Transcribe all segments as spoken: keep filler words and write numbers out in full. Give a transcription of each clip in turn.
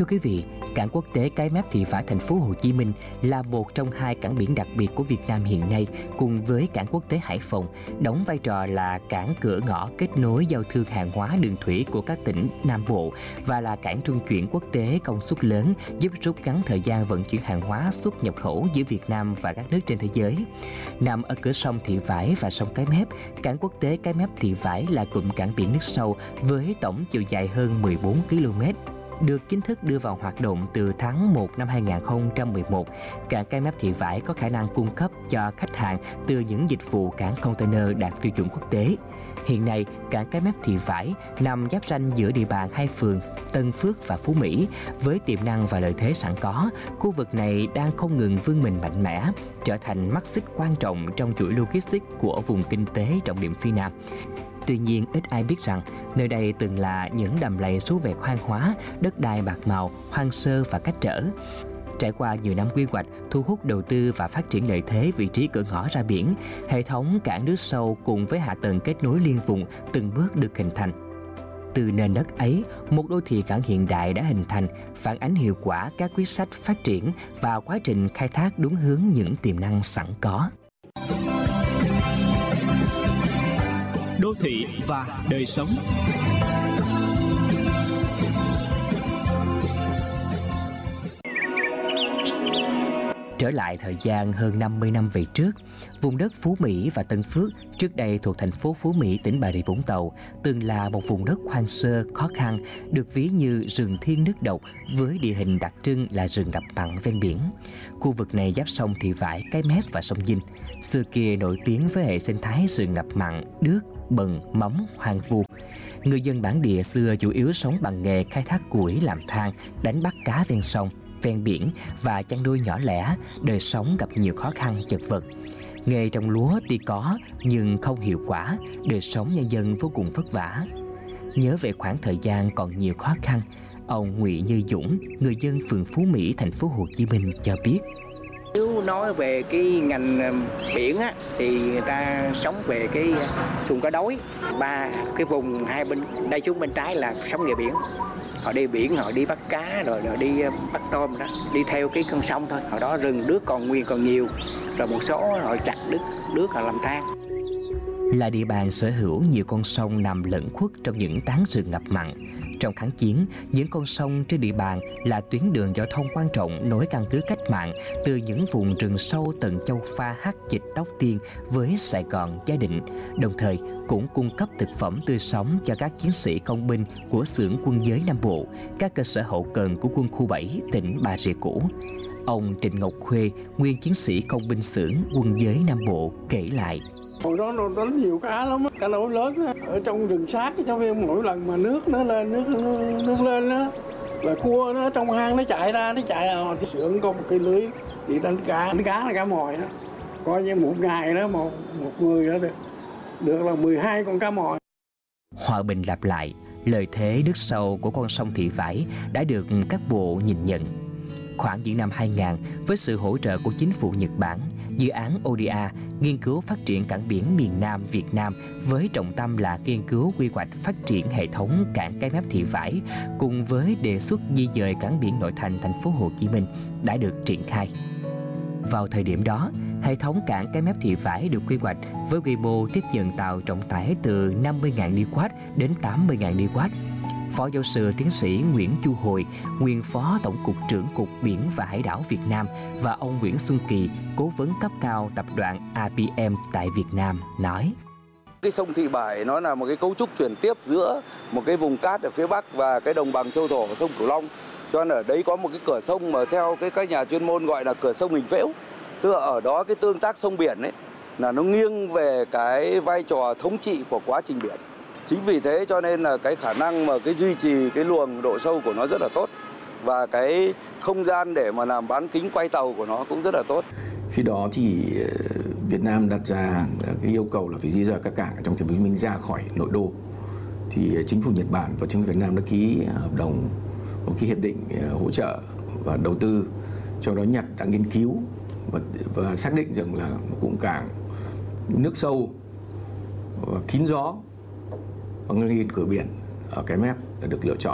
Thưa quý vị, cảng quốc tế Cái Mép Thị Vải thành phố Hồ Chí Minh là một trong hai cảng biển đặc biệt của Việt Nam hiện nay, cùng với cảng quốc tế Hải Phòng, đóng vai trò là cảng cửa ngõ kết nối giao thương hàng hóa đường thủy của các tỉnh Nam Bộ và là cảng trung chuyển quốc tế công suất lớn, giúp rút ngắn thời gian vận chuyển hàng hóa xuất nhập khẩu giữa Việt Nam và các nước trên thế giới. Nằm ở cửa sông Thị Vải và sông Cái Mép, cảng quốc tế Cái Mép Thị Vải là cụm cảng biển nước sâu với tổng chiều dài hơn mười bốn ki lô mét. Được chính thức đưa vào hoạt động từ tháng một năm hai nghìn không trăm mười một, cảng Cái Mép Thị Vải có khả năng cung cấp cho khách hàng từ những dịch vụ cảng container đạt tiêu chuẩn quốc tế. Hiện nay, cảng Cái Mép Thị Vải nằm giáp ranh giữa địa bàn hai phường Tân Phước và Phú Mỹ. Với tiềm năng và lợi thế sẵn có, khu vực này đang không ngừng vươn mình mạnh mẽ, trở thành mắt xích quan trọng trong chuỗi logistics của vùng kinh tế trọng điểm phía Nam. Tuy nhiên, ít ai biết rằng nơi đây từng là những đầm lầy số vẹt hoang hóa, đất đai bạc màu, hoang sơ và cách trở. Trải qua nhiều năm quy hoạch, thu hút đầu tư và phát triển lợi thế vị trí cửa ngõ ra biển, hệ thống cảng nước sâu cùng với hạ tầng kết nối liên vùng từng bước được hình thành. Từ nền đất ấy, một đô thị cảng hiện đại đã hình thành, phản ánh hiệu quả các quyết sách phát triển và quá trình khai thác đúng hướng những tiềm năng sẵn có. Đô thị và đời sống. Trở lại thời gian hơn năm mươi năm về trước, vùng đất Phú Mỹ và Tân Phước, trước đây thuộc thành phố Phú Mỹ, tỉnh Bà Rịa Vũng Tàu, từng là một vùng đất hoang sơ, khó khăn, được ví như rừng thiên nước độc với địa hình đặc trưng là rừng ngập mặn ven biển. Khu vực này giáp sông Thị Vải, Cái Mép và sông Dinh. Xưa kia nổi tiếng với hệ sinh thái rừng ngập mặn, đước, bần, móng, hoang vu. Người dân bản địa xưa chủ yếu sống bằng nghề khai thác củi làm than, đánh bắt cá ven sông, ven biển và chăn nuôi nhỏ lẻ, đời sống gặp nhiều khó khăn chật vật. Nghề trồng lúa tuy có nhưng không hiệu quả, đời sống nhân dân vô cùng vất vả. Nhớ về khoảng thời gian còn nhiều khó khăn, ông Nguyễn Như Dũng, người dân phường Phú Mỹ, thành phố Hồ Chí Minh cho biết. Nếu nói về cái ngành biển á, thì người ta sống về cái vùng cá đối. Ba cái vùng hai bên đây xuống bên trái là sống nghề biển. Họ đi biển, họ đi bắt cá rồi, rồi đi bắt tôm đó, đi theo cái con sông thôi. Hồi đó rừng đước còn nguyên còn nhiều, rồi một số họ chặt đứt đước họ làm than. Là địa bàn sở hữu nhiều con sông nằm lẫn khuất trong những tán rừng ngập mặn. Trong kháng chiến, những con sông trên địa bàn là tuyến đường giao thông quan trọng nối căn cứ cách mạng từ những vùng rừng sâu tận Châu Pha, Hắc Dịch, Tóc Tiên với Sài Gòn, Gia Định, đồng thời cũng cung cấp thực phẩm tươi sống cho các chiến sĩ công binh của xưởng Quân giới Nam Bộ, các cơ sở hậu cần của quân khu bảy, tỉnh Bà Rịa cũ. Ông Trịnh Ngọc Khuê, nguyên chiến sĩ công binh xưởng Quân giới Nam Bộ kể lại. Hồi đó nó, nó nhiều cá lắm, cá lỗ lớn đó. Ở trong rừng sát cho viên mỗi lần mà nước nó lên, nước nước lên đó, là cua nó trong hang nó chạy ra, nó chạy ra thì xưởng có một cái lưới thì đánh cá, đánh cá là cá mòi đó. Coi như một ngày đó một một người đó được được là mười hai con cá mòi. Hòa bình lặp lại, lợi thế nước sâu của con sông Thị Vải đã được các bộ nhìn nhận. Khoảng những năm hai nghìn, với sự hỗ trợ của chính phủ Nhật Bản, dự án o đê a nghiên cứu phát triển cảng biển miền Nam Việt Nam với trọng tâm là nghiên cứu quy hoạch phát triển hệ thống cảng Cái Mép Thị Vải cùng với đề xuất di dời cảng biển nội thành thành phố Hồ Chí Minh đã được triển khai. Vào thời điểm đó, hệ thống cảng Cái Mép Thị Vải được quy hoạch với quy mô tiếp nhận tàu trọng tải từ năm mươi nghìn ni oát đến tám mươi nghìn ni oát. Phó giáo sư tiến sĩ Nguyễn Chu Hồi, nguyên Phó Tổng cục trưởng Cục Biển và Hải đảo Việt Nam và ông Nguyễn Xuân Kỳ, cố vấn cấp cao tập đoàn a pê em tại Việt Nam nói. Cái sông Thị Vải nó là một cái cấu trúc chuyển tiếp giữa một cái vùng cát ở phía Bắc và cái đồng bằng châu thổ của sông Cửu Long. Cho nên ở đấy có một cái cửa sông mà theo cái các nhà chuyên môn gọi là cửa sông hình phễu. Tức là ở đó cái tương tác sông biển ấy là nó nghiêng về cái vai trò thống trị của quá trình biển. Chính vì thế cho nên là cái khả năng mà cái duy trì cái luồng độ sâu của nó rất là tốt và cái không gian để mà làm bán kính quay tàu của nó cũng rất là tốt. Khi đó thì Việt Nam đặt ra cái yêu cầu là phải di rời các cảng ở trong thành phố Hồ Chí Minh ra khỏi nội đô. Thì chính phủ Nhật Bản và chính phủ Việt Nam đã ký hợp đồng, một cái hiệp định hỗ trợ và đầu tư. Trong đó Nhật đã nghiên cứu và, và xác định rằng là một cụm cảng nước sâu và kín gió và ngay cửa biển ở Cái Mép đã được lựa chọn.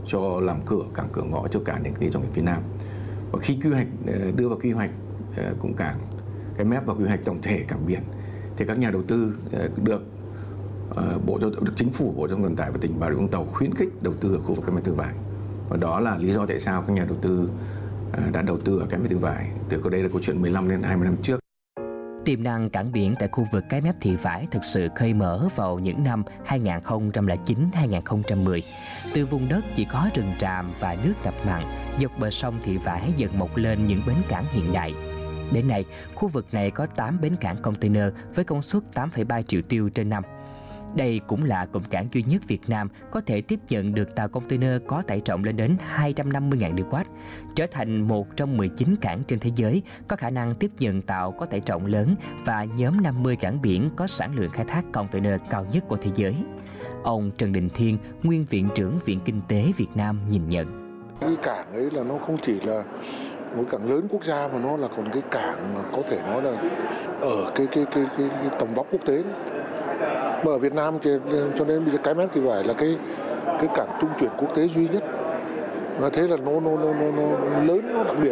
cho làm cửa cảng cửa ngõ cho cả nền kinh tế trọng điểm phía Nam. Và khi quy hoạch đưa vào quy hoạch cụm cảng Cái Mép và quy hoạch tổng thể cảng biển thì các nhà đầu tư được bộ được chính phủ, Bộ Giao thông Vận tải và tỉnh Bà Rịa Vũng Tàu khuyến khích đầu tư ở khu vực Cái Mép Thị Vải. Và đó là lý do tại sao các nhà đầu tư đã đầu tư ở Cái Mép Thị Vải từ đây là câu chuyện mười lăm đến hai mươi năm trước. Tiềm năng cảng biển tại khu vực Cái Mép Thị Vải thực sự khơi mở vào những năm hai nghìn không trăm lẻ chín đến hai nghìn không trăm mười. Từ vùng đất chỉ có rừng tràm và nước ngập mặn, dọc bờ sông Thị Vải dần mọc lên những bến cảng hiện đại. Đến nay, khu vực này có tám bến cảng container với công suất tám phẩy ba triệu tiêu trên năm. Đây cũng là cụm cảng duy nhất Việt Nam có thể tiếp nhận được tàu container có tải trọng lên đến hai trăm năm mươi nghìn deadwatt, trở thành một trong mười chín cảng trên thế giới có khả năng tiếp nhận tàu có tải trọng lớn và nhóm năm mươi cảng biển có sản lượng khai thác container cao nhất của thế giới. Ông Trần Đình Thiên, nguyên Viện trưởng Viện Kinh tế Việt Nam nhìn nhận. Cái cảng ấy là nó không chỉ là một cảng lớn quốc gia mà nó là còn cái cảng mà có thể nói là ở cái cái cái cái, cái tầm vóc quốc tế. Mà ở Việt Nam thì, cho nên bây giờ Cái Mép Thị Vải là cái cái cảng trung chuyển quốc tế duy nhất. Và thế là nó nó nó nó, nó lớn, nó đặc biệt.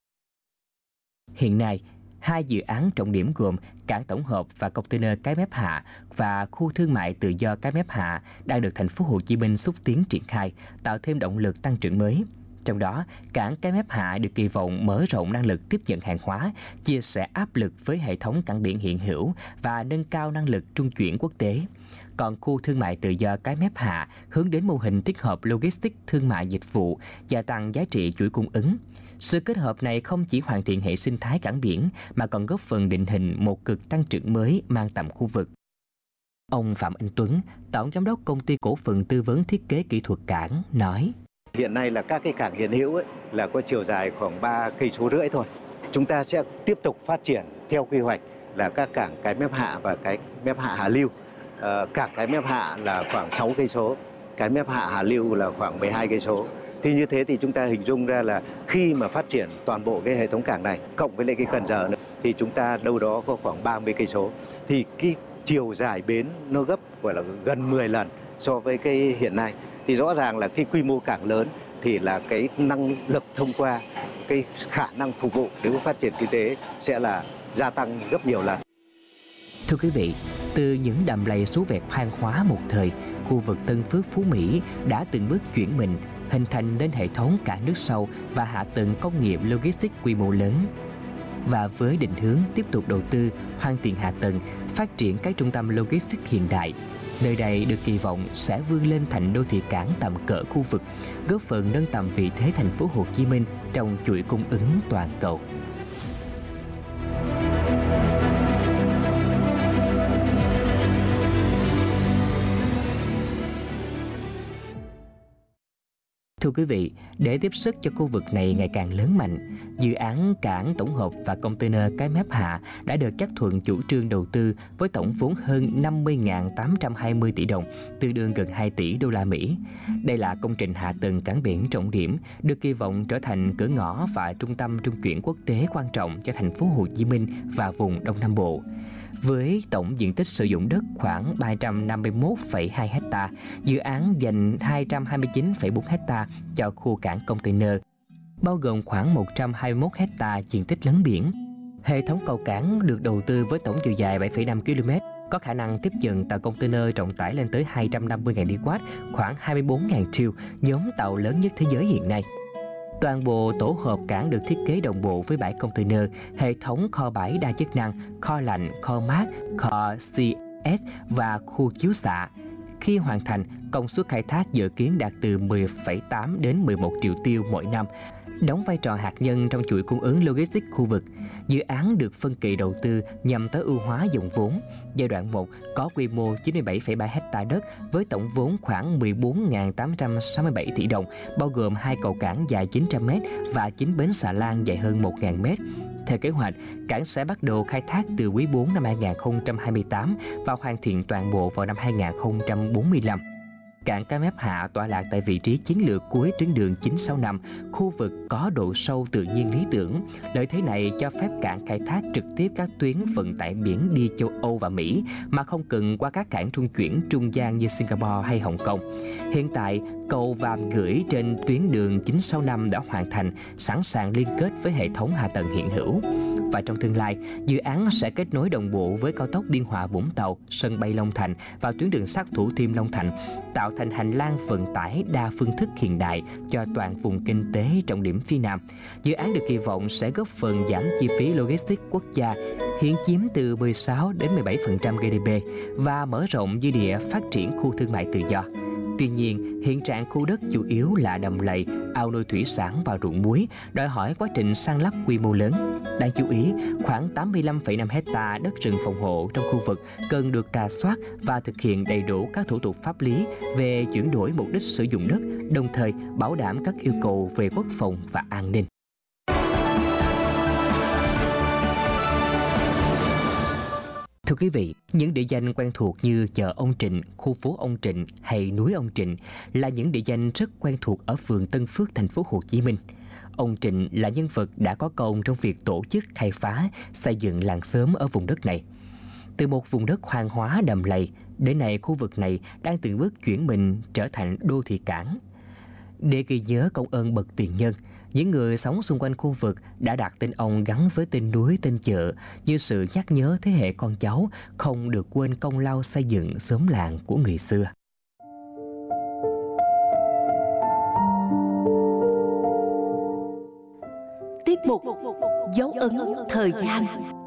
Hiện nay, hai dự án trọng điểm gồm cảng tổng hợp và container Cái Mép Hạ và khu thương mại tự do Cái Mép Hạ đang được thành phố Hồ Chí Minh xúc tiến triển khai, tạo thêm động lực tăng trưởng mới. Trong đó, cảng Cái Mép Hạ được kỳ vọng mở rộng năng lực tiếp nhận hàng hóa, chia sẻ áp lực với hệ thống cảng biển hiện hữu và nâng cao năng lực trung chuyển quốc tế. Còn khu thương mại tự do Cái Mép Hạ hướng đến mô hình tích hợp logistics thương mại dịch vụ, gia tăng giá trị chuỗi cung ứng. Sự kết hợp này không chỉ hoàn thiện hệ sinh thái cảng biển mà còn góp phần định hình một cực tăng trưởng mới mang tầm khu vực. Ông Phạm Anh Tuấn, Tổng Giám đốc Công ty Cổ phần Tư vấn Thiết kế Kỹ thuật Cảng, nói: Hiện nay là các cái cảng hiện hữu ấy, là có chiều dài khoảng ba cây số rưỡi thôi. Chúng ta sẽ tiếp tục phát triển theo quy hoạch là các cảng Cái Mép Hạ và Cái Mép Hạ Hà Lưu. À, cảng Cái Mép Hạ là khoảng sáu cây số, Cái Mép Hạ Hà Lưu là khoảng mười hai cây số. Thì như thế thì chúng ta hình dung ra là khi mà phát triển toàn bộ cái hệ thống cảng này cộng với lại cái Cần Giờ nữa thì chúng ta đâu đó có khoảng ba mươi cây số. Thì cái chiều dài bến nó gấp gọi là gần mười lần so với cái hiện nay. Thì rõ ràng là cái quy mô cảng lớn thì là cái năng lực thông qua, cái khả năng phục vụ để phát triển kinh tế sẽ là gia tăng gấp nhiều lần. Thưa quý vị, từ những đầm lầy số vẹt hoang hóa một thời, khu vực Tân Phước Phú Mỹ đã từng bước chuyển mình, hình thành nên hệ thống cảng nước sâu và hạ tầng công nghiệp logistics quy mô lớn. Và với định hướng tiếp tục đầu tư, hoàn thiện hạ tầng, phát triển các trung tâm logistics hiện đại, nơi đây được kỳ vọng sẽ vươn lên thành đô thị cảng tầm cỡ khu vực, góp phần nâng tầm vị thế thành phố Hồ Chí Minh trong chuỗi cung ứng toàn cầu. Thưa quý vị, để tiếp sức cho khu vực này ngày càng lớn mạnh, dự án cảng tổng hợp và container Cái Mép Hạ đã được chấp thuận chủ trương đầu tư với tổng vốn hơn năm mươi nghìn tám trăm hai mươi tỷ đồng, tương đương gần hai tỷ đô la Mỹ. Đây là công trình hạ tầng cảng biển trọng điểm, được kỳ vọng trở thành cửa ngõ và trung tâm trung chuyển quốc tế quan trọng cho thành phố Hồ Chí Minh và vùng Đông Nam Bộ. Với tổng diện tích sử dụng đất khoảng ba trăm năm mươi mốt phẩy hai héc ta, dự án dành hai trăm hai mươi chín phẩy bốn héc ta cho khu cảng container, bao gồm khoảng một trăm hai mươi mốt héc ta diện tích lấn biển. Hệ thống cầu cảng được đầu tư với tổng chiều dài bảy phẩy năm ki lô mét, có khả năng tiếp nhận tàu container trọng tải lên tới hai trăm năm mươi nghìn deadwatt, khoảng hai mươi bốn nghìn thiu, nhóm tàu lớn nhất thế giới hiện nay. Toàn bộ tổ hợp cảng được thiết kế đồng bộ với bãi container, hệ thống kho bãi đa chức năng, kho lạnh, kho mát, kho xê ét và khu chiếu xạ. Khi hoàn thành, công suất khai thác dự kiến đạt từ mười phẩy tám đến mười một triệu tiêu mỗi năm, đóng vai trò hạt nhân trong chuỗi cung ứng logistics khu vực. Dự án được phân kỳ đầu tư nhằm tối ưu hóa dòng vốn. Giai đoạn một có quy mô chín mươi bảy phẩy ba héc ta đất với tổng vốn khoảng mười bốn nghìn tám trăm sáu mươi bảy tỷ đồng, bao gồm hai cầu cảng dài chín trăm mét và chín bến xà lan dài hơn một nghìn mét. Theo kế hoạch, cảng sẽ bắt đầu khai thác từ quý bốn năm hai nghìn không trăm hai mươi tám và hoàn thiện toàn bộ vào năm hai nghìn không trăm bốn mươi lăm. Cảng Cái Mép Hạ tọa lạc tại vị trí chiến lược cuối tuyến đường chín sáu năm, khu vực có độ sâu tự nhiên lý tưởng. Lợi thế này cho phép cảng khai thác trực tiếp các tuyến vận tải biển đi châu Âu và Mỹ mà không cần qua các cảng trung chuyển trung gian như Singapore hay Hồng Kông. Hiện tại, cầu Vàm Gửi trên tuyến đường chín sáu năm đã hoàn thành, sẵn sàng liên kết với hệ thống hạ tầng hiện hữu. Và trong tương lai, dự án sẽ kết nối đồng bộ với cao tốc Biên Hòa Vũng Tàu, sân bay Long Thành và tuyến đường sắt Thủ Thiêm Long Thành, tạo thành hành lang vận tải đa phương thức hiện đại cho toàn vùng kinh tế trọng điểm phía Nam. Dự án được kỳ vọng sẽ góp phần giảm chi phí logistics quốc gia, hiện chiếm từ mười sáu đến mười bảy phần trăm giê đê pê và mở rộng dư địa phát triển khu thương mại tự do. Tuy nhiên, hiện trạng khu đất chủ yếu là đầm lầy, ao nuôi thủy sản và ruộng muối, đòi hỏi quá trình san lấp quy mô lớn. Đáng chú ý, khoảng tám mươi lăm phẩy năm hecta đất rừng phòng hộ trong khu vực cần được rà soát và thực hiện đầy đủ các thủ tục pháp lý về chuyển đổi mục đích sử dụng đất, đồng thời bảo đảm các yêu cầu về quốc phòng và an ninh. Thưa quý vị, những địa danh quen thuộc như chợ ông Trịnh, khu phố ông Trịnh hay núi ông Trịnh là những địa danh rất quen thuộc ở phường Tân Phước, thành phố Hồ Chí Minh. Ông Trịnh là nhân vật đã có công trong việc tổ chức khai phá, xây dựng làng xóm ở vùng đất này. Từ một vùng đất hoang hóa đầm lầy, đến nay khu vực này đang từng bước chuyển mình trở thành đô thị cảng. Để ghi nhớ công ơn bậc tiền nhân, những người sống xung quanh khu vực đã đặt tên ông gắn với tên núi, tên chợ như sự nhắc nhớ thế hệ con cháu không được quên công lao xây dựng xóm làng của người xưa. Tiết mục Dấu ấn thời gian.